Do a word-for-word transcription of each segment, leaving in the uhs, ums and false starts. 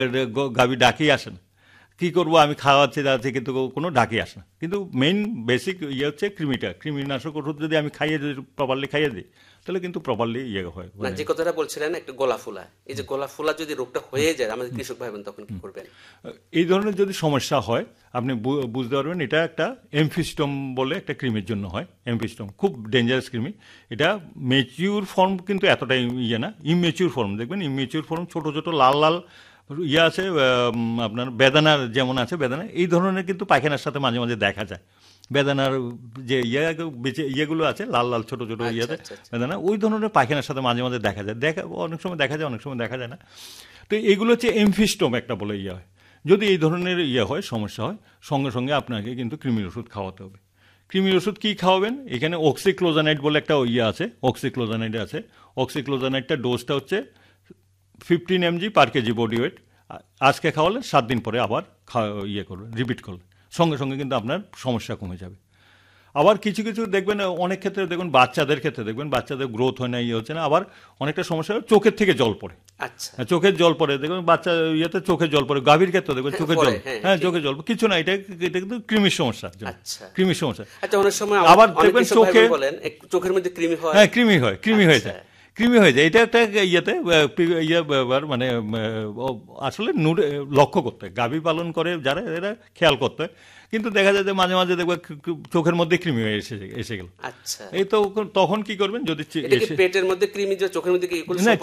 গাভী ডাকেই আসে না, কী করবো আমি খাওয়াচ্ছি দাঁড়াচ্ছি কিন্তু কোনো ডাকে আসে না। কিন্তু মেইন বেসিক ইয়ে হচ্ছে কৃমিটা, কৃমিনাশক ওষুধ যদি আমি খাইয়ে যদি প্রপারলি খাইয়ে দিই তাহলে কিন্তু প্রপারলি ইয়ে হয়। না, যে কথাটা বলছিলেন একটা গলা ফোলা, এই যে গলা ফোলা যদি রোগটা হয়ে যায় আমাদের কৃষক ভাই বোন তখন কি করবেন? এই ধরনের যদি সমস্যা হয় আপনি বুঝতে পারবেন এটা একটা এমফিস্টম বলে একটা ক্রিমির জন্য হয়। এমফিস্টম খুব ডেঞ্জারাস ক্রিমি। এটা ম্যাচিউর ফর্ম কিন্তু এতটাই ইয়ে না, ইমেচিউর ফর্ম দেখবেন, ইমেচিউর ফর্ম ছোটো ছোটো লাল লাল ইয়ে আছে আপনার বেদানার যেমন আছে বেদানা, এই ধরনের কিন্তু পায়খানার সাথে মাঝে মাঝে দেখা যায়। বেদানার যে ইয়ে বেঁচে ইয়েগুলো আছে লাল লাল ছোটো ছোটো ইয়েতে বেদানা, ওই ধরনের পায়খানার সাথে মাঝে মাঝে দেখা যায়, দেখা অনেক সময় দেখা যায় অনেক সময় দেখা যায় না। তো এইগুলো হচ্ছে এমফিস্টম একটা বলে ইয়ে হয়। যদি এই ধরনের ইয়ে হয় সমস্যা হয় সঙ্গে সঙ্গে আপনাকে কিন্তু কৃমির ওষুধ খাওয়াতে হবে। কৃমির ওষুধ কী খাওয়াবেন? এখানে অক্সিক্লোজানাইড বলে একটা ইয়ে আছে, অক্সিক্লোজানাইড আছে। অক্সিক্লোজানাইডটা ডোজটা হচ্ছে ফিফটিন এমজি পার কেজি বডি ওয়েট। আজকে খাওয়ালে সাত দিন পরে আবার ইয়ে করবে, রিপিট করলে সঙ্গে সঙ্গে কিন্তু আপনার সমস্যা কমে যাবে। আবার কিছু কিছু দেখবেন অনেক ক্ষেত্রে দেখবেন বাচ্চাদের ক্ষেত্রে দেখবেন বাচ্চাদের গ্রোথ হয় না, ইয়ে হচ্ছে না, আবার অনেকটা সমস্যা হয় চোখের থেকে জল পড়ে। আচ্ছা, চোখের জল পড়ে দেখবেন বাচ্চা ইয়েতে চোখের জল পড়ে, গাভীর ক্ষেত্রে দেখবেন চোখের জল, হ্যাঁ চোখের জল কিছু না, এটা এটা কিন্তু কৃমির সমস্যা, কৃমির সমস্যা। আচ্ছা, অনেক সময় আবার দেখবেন চোখে চোখের মধ্যে কৃমি হয়, হ্যাঁ কৃমি হয়, কৃমি হয়ে যায়, কৃমি হয়ে যায়। এটা একটা ইয়েতে ইয়ে মানে আসলে লক্ষ্য করতে হয়, গাভী পালন করে যারা এরা খেয়াল করতে হয়। কিন্তু দেখা যায় যে মাঝে মাঝে দেখবে চোখের মধ্যে কৃমি হয়ে এসে এসে গেল। আচ্ছা, এই তো তখন কি করবেন? যদি পেটের মধ্যে কৃমি চোখের মধ্যে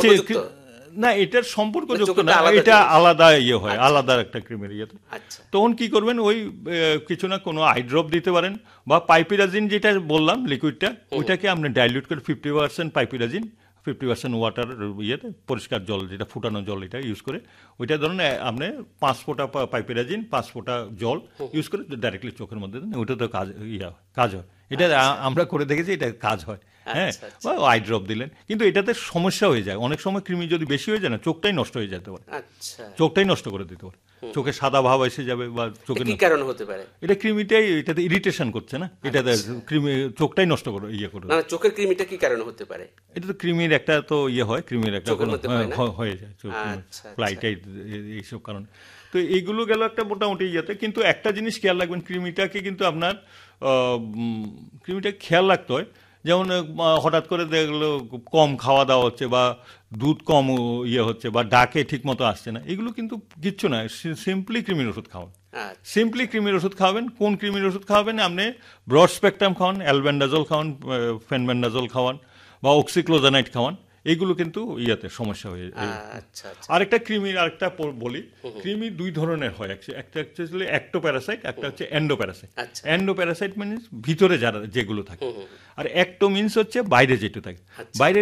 না, এটার সম্পর্কযুক্ত না, এটা আলাদা ইয়ে হয়, আলাদা একটা ক্রিমের ইয়েতে। তখন কি করবেন? ওই কিছু না কোনো আই ড্রপ দিতে পারেন, বা পাইপিরাজিন যেটা বললাম লিকুইডটা, ওইটাকে আপনি ডাইলিউট করে fifty percent পাইপিরাজিন fifty percent water ইয়েতে পরিষ্কার জল যেটা ফুটানো জল এটা ইউজ করে, ওইটা ধরুন আপনি পাঁচ ফোঁটা পাইপিরাজিন পাঁচ ফোঁটা জল ইউজ করে ডাইরেক্টলি চোখের মধ্যে দেন, ওইটা তো কাজ ইয়া কাজ হয়। এটা আমরা করে দেখেছি, এটা কাজ হয়। হ্যাঁ, বা আই ড্রপ দিলেন, কিন্তু এটাতে সমস্যা হয়ে যায় অনেক সময়, কৃমি যদি বেশি হয়ে যায় না চোখটাই নষ্ট হয়ে যেতে পারে, চোখটাই নষ্ট করে দিতে পারে, চোখে সাদা ভাব এসে যাবে। বা চোখে কি কারণ হতে পারে? এটা কৃমিটাই এটাতে ইরিটেশন করছে না, এটাতে কৃমি চোখটাই নষ্ট করে ইয়ে করে। না, চোখের কৃমিটা কি কারণে হতে পারে? এটা তো কৃমির একটা তো ইয়ে হয়, কৃমির একটা হয়ে যায় ফ্লাইটাই এইসব কারণে। তো এইগুলো গেল একটা মোটামুটি ইয়েতে। কিন্তু একটা জিনিস খেয়াল রাখবেন, কৃমিটাকে কিন্তু আপনার কৃমিটা খেয়াল রাখতে হয়। যেমন হঠাৎ করে দেখলো কম খাওয়া দাওয়া হচ্ছে, বা দুধ কম ইয়ে হচ্ছে, বা ডাকে ঠিক মতো আসছে না, এগুলো কিন্তু কিচ্ছু না, সিম্পলি কৃমির ওষুধ খাওয়ান। সিম্পলি কৃমির ওষুধ খাওয়াবেন। কোন কৃমির ওষুধ খাওয়াবেন? আপনি ব্রড স্পেকট্রাম খাওয়ান, অ্যালবেন্ডাজল খাওয়ান, ফেনবেন্ডাজল খাওয়ান, বা অক্সিক্লোজানাইড খাওয়ান। এইগুলো কিন্তু ইয়াতে সমস্যা হয়ে যায়। আরেকটা কৃমির আরেকটা বলি, কৃমি দুই ধরনের হয়, একটা হচ্ছে অ্যাক্টোপ্যারাসাইট, একটা হচ্ছে এন্ডোপ্যারাসাইট। এন্ডোপ্যারাসাইট মানে ভিতরে যারা যেগুলো থাকে, আর অ্যাক্টো মিনস হচ্ছে বাইরে যেটা থাকে, বাইরের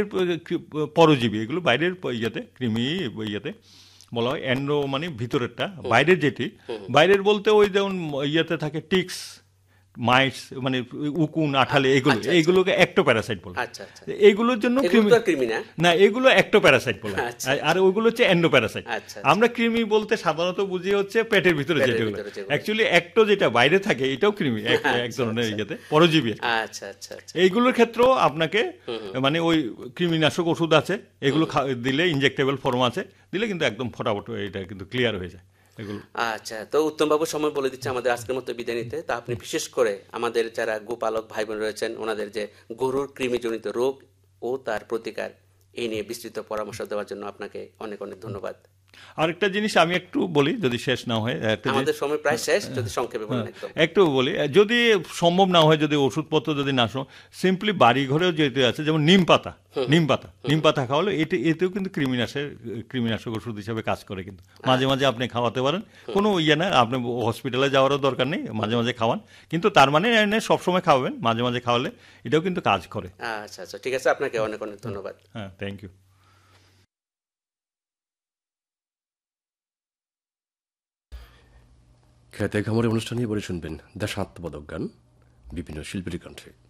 পরজীবী, এগুলো বাইরের ইয়েতে কৃমি ইয়েতে বলা হয়। এন্ডো মানে ভিতরেরটা, বাইরের যেটি, বাইরের বলতে ওই যেমন ইয়েতে থাকে টিক্স, মাইটস মানে উকুন, আঠালে, এগুলো এইগুলোকে অ্যাক্টোপ্যারাসাইট বলে। এইগুলোর জন্য কৃমি না, এগুলো অ্যাক্টোপ্যারাসাইট বলে, আর ওইগুলো হচ্ছে এন্ডোপ্যারাসাইট। আমরা কৃমি বলতে সাধারণত বুঝি হচ্ছে পেটের ভিতরে যেগুলো, অ্যাকচুয়ালি অ্যাক্টো যেটা বাইরে থাকে এটাও কৃমি, এক ধরনের ইয়েতে পরজীবী। এইগুলোর ক্ষেত্রেও আপনাকে মানে ওই কৃমিনাশক ওষুধ আছে, এগুলো দিলে ইনজেক্টেবল ফর্ম আছে, দিলে কিন্তু একদম ফটাফট এটা কিন্তু ক্লিয়ার হয়ে যায়। আচ্ছা, তো উত্তম বাবু সময় বলে দিচ্ছে আমাদের আজকের মতো বিদায় নিতে। তা আপনি বিশেষ করে আমাদের যারা গোপালক ভাই বোন রয়েছেন ওনাদের যে গরুর কৃমিজনিত রোগ ও তার প্রতিকার, এই নিয়ে বিস্তৃত পরামর্শ দেওয়ার জন্য আপনাকে অনেক অনেক ধন্যবাদ। আরেকটা জিনিস আমি একটু বলি, যদি শেষ না হয়, আমাদের সময় প্রায় শেষ, যদি সংক্ষেপে বলেন একটু বলি। যদি সম্ভব না হয়, যদি ওষুধপত্র যদি না শোনো, সিম্পলি বাড়ি ঘরেও যেতে আছে, যেমন নিম পাতা, নিম পাতা নিম পাতা খাওয়ালে এতে এতেও কিন্তু কৃমিনাশক কৃমিনাশক ওষুধ হিসাবে কাজ করে। কিন্তু মাঝে মাঝে আপনি খাওয়াতে পারেন, কোনো ইয়ে না, আপনি হসপিটালে যাওয়ারও দরকার নেই, মাঝে মাঝে খাওয়ান। কিন্তু তার মানে সবসময় খাওয়াবেন, মাঝে মাঝে খাওয়ালে এটাও কিন্তু কাজ করে। আচ্ছা আচ্ছা, ঠিক আছে, আপনাকে অনেক অনেক ধন্যবাদ। হ্যাঁ, থ্যাংক ইউ। খেতে খামারের অনুষ্ঠানে এবারে শুনবেন দেশাত্মবোধক গান বিভিন্ন শিল্পীর কণ্ঠে।